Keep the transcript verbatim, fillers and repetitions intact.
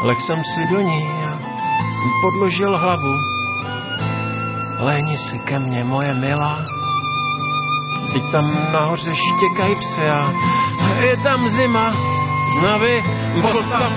Leh jsem si do ní a podložil hlavu. Lehni si ke mně, moje milá. Teď tam nahoře štěkají psy a je tam zima. No vy, postav